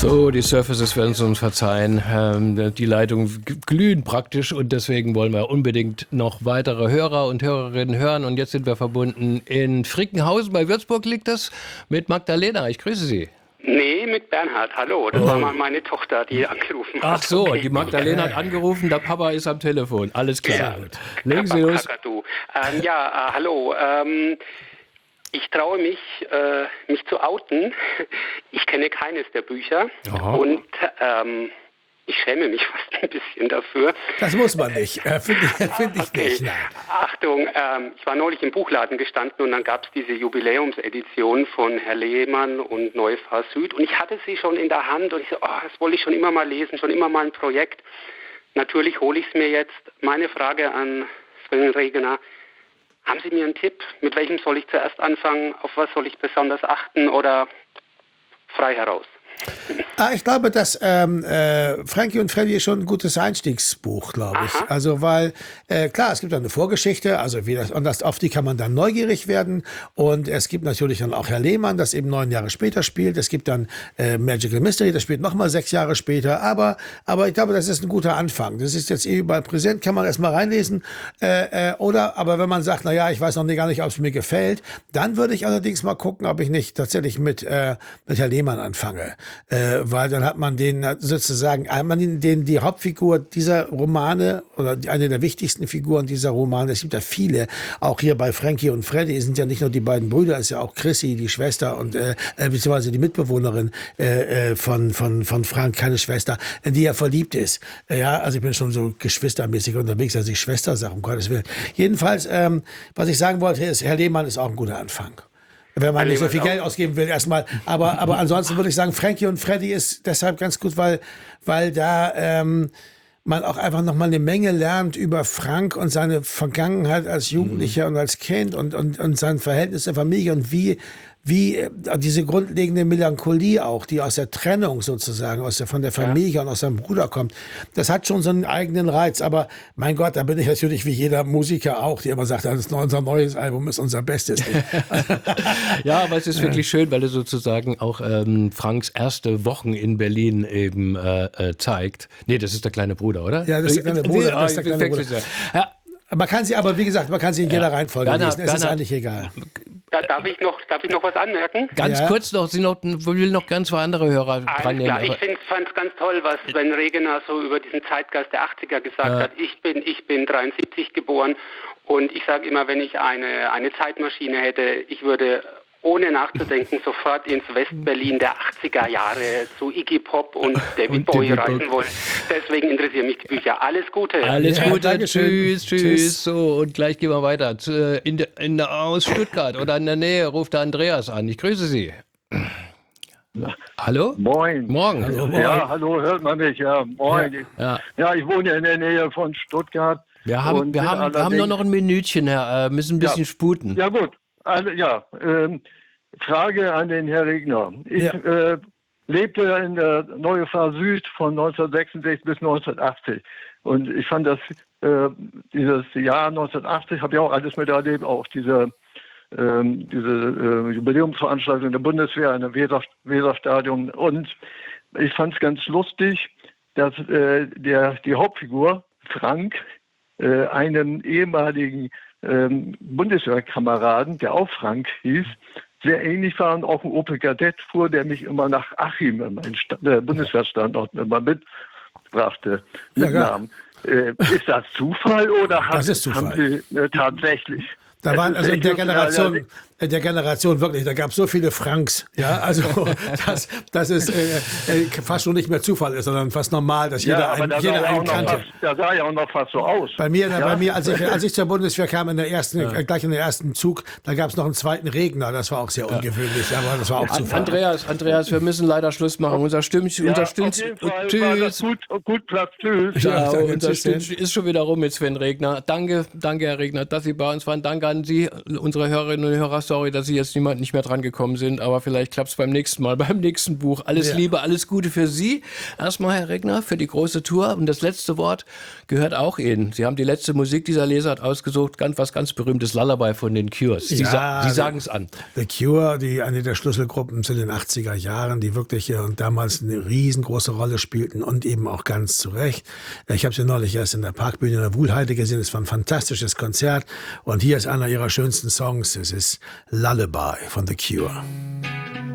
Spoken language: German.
So, die Surfaces werden es uns verzeihen. Die Leitungen glühen praktisch und deswegen wollen wir unbedingt noch weitere Hörer und Hörerinnen hören. Und jetzt sind wir verbunden in Frickenhausen, bei Würzburg liegt das, mit Magdalena. Ich grüße Sie. Nee, mit Bernhard. Hallo, das war mal meine Tochter, die angerufen hat. Ach so, okay. Die Magdalena hat angerufen, der Papa ist am Telefon. Alles klar. Ja. Legen Sie los. Hallo. Ich traue mich, mich zu outen. Ich kenne keines der Bücher. Aha. Und ich schäme mich fast ein bisschen dafür. Das muss man nicht. Find ich nicht. Nein. Achtung, ich war neulich im Buchladen gestanden und dann gab es diese Jubiläumsedition von Herr Lehmann und Neufahr Süd und ich hatte sie schon in der Hand und ich so, das wollte ich schon immer mal lesen, schon immer mal ein Projekt. Natürlich hole ich es mir jetzt. Meine Frage an Sven Regner: Haben Sie mir einen Tipp? Mit welchem soll ich zuerst anfangen? Auf was soll ich besonders achten oder frei heraus? Ich glaube, dass Frankie und Freddy ist schon ein gutes Einstiegsbuch, glaube ich. Aha. Also, weil, klar, es gibt eine Vorgeschichte, also auf die kann man dann neugierig werden. Und es gibt natürlich dann auch Herr Lehmann, das eben 9 Jahre später spielt. Es gibt dann Magical Mystery, das spielt nochmal 6 Jahre später. Aber ich glaube, das ist ein guter Anfang. Das ist jetzt überall präsent, kann man erstmal reinlesen. Aber wenn man sagt, naja, ich weiß noch gar nicht, ob es mir gefällt, dann würde ich allerdings mal gucken, ob ich nicht tatsächlich mit Herr Lehmann anfange. Weil dann hat man die Hauptfigur dieser Romane oder eine der wichtigsten Figuren dieser Romane, es gibt ja viele, auch hier bei Frankie und Freddy sind ja nicht nur die beiden Brüder, es ist ja auch Chrissy, die Schwester und beziehungsweise die Mitbewohnerin von Frank, keine Schwester, die ja verliebt ist. Ja, also ich bin schon so geschwistermäßig unterwegs, dass ich Schwester sage, um Gottes Willen. Jedenfalls, was ich sagen wollte, ist, Herr Lehmann ist auch ein guter Anfang. Wenn man nicht so viel Geld ausgeben will erstmal. Aber ansonsten würde ich sagen, Frankie und Freddy ist deshalb ganz gut, weil da man auch einfach nochmal eine Menge lernt über Frank und seine Vergangenheit als Jugendlicher und als Kind und sein Verhältnis zur Familie und wie diese grundlegende Melancholie auch, die aus der Trennung sozusagen, von der Familie und aus seinem Bruder kommt, das hat schon so einen eigenen Reiz. Aber mein Gott, da bin ich natürlich wie jeder Musiker auch, der immer sagt, unser neues Album ist unser Bestes. Ja, aber es ist wirklich schön, weil es sozusagen auch Franks erste Wochen in Berlin eben zeigt. Nee, das ist der kleine Bruder, oder? Ja, das ist der kleine Bruder. Ja. Man kann sie in jeder Reihenfolge lesen. Es ist eigentlich egal. Darf ich noch was anmerken? Ganz kurz noch, will noch ganz zwei andere Hörer dran nehmen. Ich fand es ganz toll, was Sven Regner so über diesen Zeitgeist der 80er gesagt hat. Ich bin 73 geboren und ich sage immer, wenn ich eine Zeitmaschine hätte, ich würde ohne nachzudenken sofort ins Westberlin der 80er Jahre zu Iggy Pop und David Bowie reisen wollen. Deswegen interessieren mich die Bücher. Alles Gute. Alles Gute. Tschüss. So, und gleich gehen wir weiter. Aus Stuttgart oder in der Nähe ruft der Andreas an. Ich grüße Sie. Hallo? Moin. Morgen. Hallo, moin. Ja, hallo, hört man mich? Ja, moin. Ja, ich wohne ja in der Nähe von Stuttgart. Wir haben nur noch ein Minütchen, Herr. Müssen ein bisschen sputen. Ja, gut. Also, Frage an den Herrn Regner. Ich lebte in der Neue Fahr Süd von 1966 bis 1980 und ich fand dieses Jahr 1980, habe ich auch alles miterlebt, auch diese Jubiläumsveranstaltung der Bundeswehr in der Weserstadion, und ich fand es ganz lustig, dass die Hauptfigur Frank einen ehemaligen Bundeswehrkameraden, der auch Frank hieß, sehr ähnlich war und auch ein Opel Kadett fuhr, der mich immer nach Achim, meinen Bundeswehrstandort, immer mitbrachte, mitnahm. Ist das Zufall oder haben Sie tatsächlich? Da waren also in der Generation wirklich, da gab es so viele Franks, ja, also dass es fast schon nicht mehr Zufall ist, sondern fast normal, dass jeder einen kannte. Da sah ja auch noch fast so aus. Bei mir, als ich zur Bundeswehr kam, gleich in der ersten Zug, da gab es noch einen zweiten Regner, das war auch sehr ungewöhnlich, aber das war auch Zufall. Andreas, wir müssen leider Schluss machen. Unser Stimmchen, tschüss. Gut Platz, tschüss. Ja, unser Stimmchen ist schon wieder rum mit Sven Regner. Danke, Herr Regner, dass Sie bei uns waren. Danke an Sie, unsere Hörerinnen und Hörer, sorry, dass Sie jetzt nicht mehr dran gekommen sind, aber vielleicht klappt es beim nächsten Mal, beim nächsten Buch. Alles Liebe, alles Gute für Sie. Erstmal, Herr Regner, für die große Tour. Und das letzte Wort gehört auch Ihnen. Sie haben die letzte Musik dieser Lesart ausgesucht, was ganz berühmtes, Lullaby von den Cures. Sie sagen es an. The Cure, eine der Schlüsselgruppen zu den 80er Jahren, die wirklich und damals eine riesengroße Rolle spielten und eben auch ganz zu Recht. Ich habe sie neulich erst in der Parkbühne in der Wuhlheide gesehen. Es war ein fantastisches Konzert und hier ist einer ihrer schönsten Songs. Es ist Lullaby von The Cure.